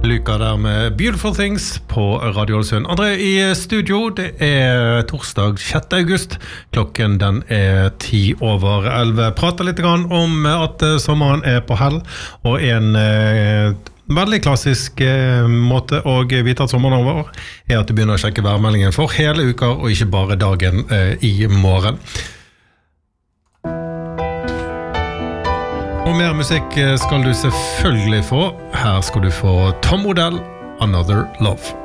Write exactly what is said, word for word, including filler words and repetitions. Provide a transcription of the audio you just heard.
Luka der med Beautiful Things på Radio Ålesund. André i studio, det er torsdag sjette august. Klokken den er ti over elleve. Prater litt grann om at sommeren er på hell, og en eh, veldig klassisk eh, måte å vite at sommeren er over, er at du begynner å sjekke værmeldingen for hele uka, og ikke bare dagen eh, i morgen. Og mer musikk skal du selvfølgelig få. Her skal du få Tom Odell, Another Love.